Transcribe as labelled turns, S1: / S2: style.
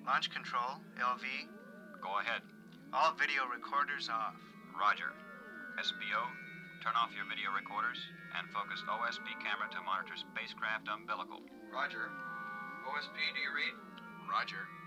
S1: Launch control, LV.
S2: Go ahead.
S1: All video recorders off.
S2: Roger. SBO, turn off your video recorders and focus OSP camera to monitor spacecraft umbilical.
S3: Roger. OSP, do you read?
S4: Roger.